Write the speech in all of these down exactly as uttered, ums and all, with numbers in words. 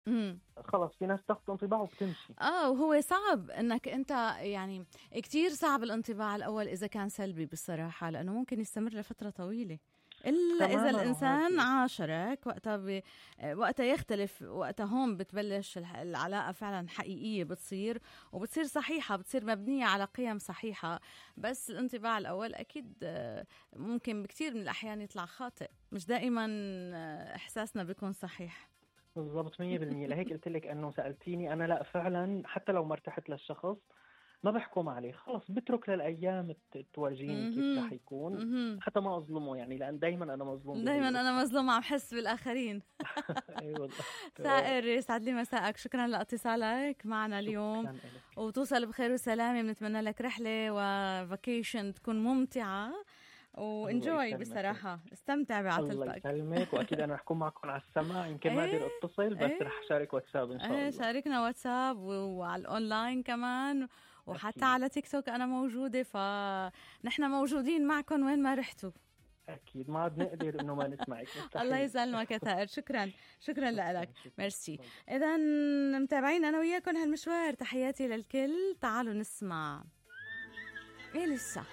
امم خلص في ناس تاخد انطباع وبتمشي. اه وهو صعب انك انت يعني كتير صعب الانطباع الاول اذا كان سلبي بالصراحه، لانه ممكن يستمر لفتره طويله الا اذا تماما. الانسان وهذه عاشرك وقتها ب... وقتها يختلف، وقتها هون بتبلش الح- العلاقه فعلا حقيقيه بتصير، وبتصير صحيحه، بتصير مبنيه على قيم صحيحه. بس الانطباع الاول اكيد آه، ممكن بكتير من الاحيان يطلع خاطئ، مش دائما آه، احساسنا بيكون صحيح. بالضبط مية بالمية. لهيك قلت لك انه سالتيني انا، لا فعلا حتى لو ما ارتحت للشخص ما بحكم عليه، خلص بترك للايام ت- تورجيني كيف رح اها يكون، اها حتى ما اظلمه يعني، لان دائما انا مظلوم بهي دايما انا القصه. مظلومه، عم حس بالاخرين. اي والله. تمام. سائر يسعد لي مساءك، شكرا لاتصالك معنا اليوم، شكرا لك. وتوصل بخير وسلامة. بنتمنى لك رحلة وفاكيشن تكون ممتعة، الله وانجوي يسلمك. بصراحة، استمتع الله بعطلتك. يسلمك، واكيد انا رح اكون معكم على السماع، يمكن ما ايه اقدر اتصل بس ايه رح شارك واتساب ان شاء ايه الله. شاركنا واتساب و- وعلى الاونلاين كمان، وحتى اكيد على تيك توك انا موجودة، فنحن موجودين معكم وين ما رحتوا. اكيد ما عاد نقدر انه ما نسمعك، الله مستحيل. يسلمك يا ثائر، شكرا شكرا لك، شكرا شكرا. ميرسي. باي اذا متابعين انا وياكم هالمشوار، تحياتي للكل. تعالوا نسمع ايه لسه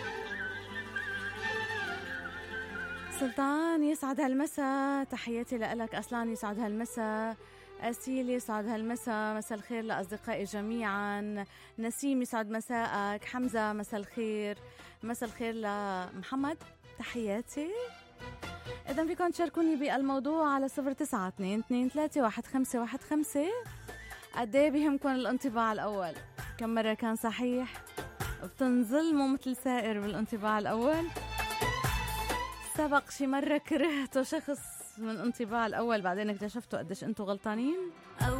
سلطان، يسعد هالمسا، تحياتي لك. أصلان يسعد هالمسا، أسيل يسعد هالمسا، مساء الخير لأصدقائي جميعا. نسيم يسعد مساءك. حمزة مساء الخير. مساء الخير لمحمد، تحياتي. إذا فيكم تشاركوني بالموضوع على صفر تسعة اثنين اثنين ثلاثة واحد خمسة واحد خمسة. قد ايه بيهمكم الانطباع الأول؟ كم مرة كان صحيح؟ بتنظلموا مثل سائر بالانطباع الأول؟ سبق شي مرة كرهتوا شخص من انطباع الأول بعدين اكتشفتوا قديش انتوا غلطانين؟